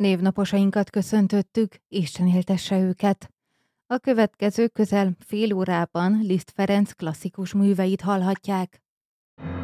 Névnaposainkat köszöntöttük, Isten éltesse őket. A következő közel fél órában Liszt Ferenc klasszikus műveit hallhatják.